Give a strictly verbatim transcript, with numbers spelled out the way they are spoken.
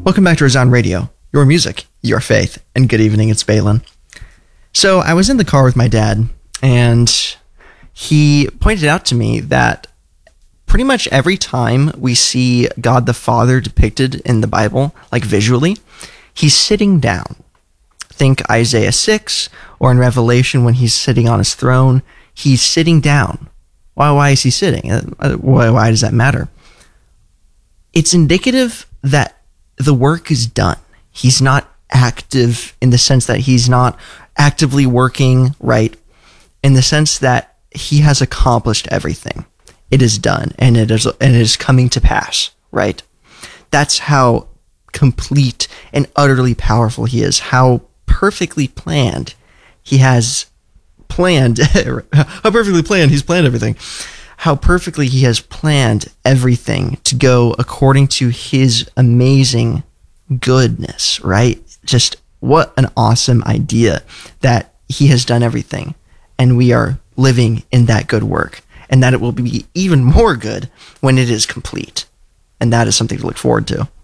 Welcome back to Razan Radio, your music, your faith, and good evening, it's Balin. So I was in the car with my dad, and he pointed out to me that pretty much every time we see God the Father depicted in the Bible, like visually, he's sitting down. Think Isaiah six, or in Revelation when he's sitting on his throne, he's sitting down. Why, why is he sitting? Why, why does that matter? It's indicative that the work is done. He's not active in the sense that he's not actively working, right? In the sense that he has accomplished everything. It is done, and it is and it is coming to pass, right? That's how complete and utterly powerful he is, how perfectly planned he has planned, how perfectly planned he's planned everything. How perfectly he has planned everything to go according to his amazing goodness, right? Just what an awesome idea that he has done everything, and we are living in that good work, and that it will be even more good when it is complete. And that is something to look forward to.